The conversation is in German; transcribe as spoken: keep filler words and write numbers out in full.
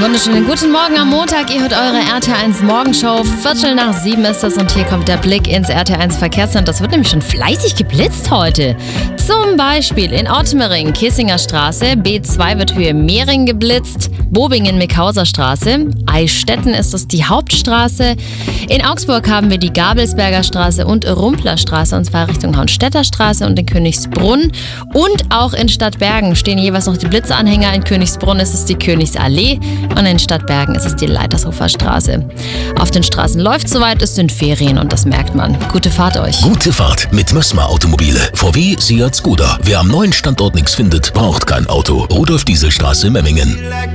Einen wunderschönen guten Morgen am Montag. Ihr hört eure R T eins Morgenshow. Viertel nach sieben ist es und hier kommt der Blick ins R T eins Verkehrscenter. Das wird nämlich schon fleißig geblitzt heute. Zum Beispiel in Ottmering, Kissinger Straße, B zwei wird Höhe Mehring geblitzt, Bobingen, Mickhauser Straße, Eichstätten ist es die Hauptstraße. In Augsburg haben wir die Gabelsberger Straße und Rumpler Straße, und zwar Richtung Hauenstädter Straße und in Königsbrunn. Und auch in Stadtbergen stehen jeweils noch die Blitzanhänger. In Königsbrunn ist es die Königsallee und in Stadtbergen ist es die Leitershofer Straße. Auf den Straßen läuft soweit, es sind Ferien und das merkt man. Gute Fahrt euch. Gute Fahrt mit Mössmer Automobile. V W, Seat, Skoda. Wer am neuen Standort nichts findet, braucht kein Auto. Rudolf-Diesel-Straße, Memmingen.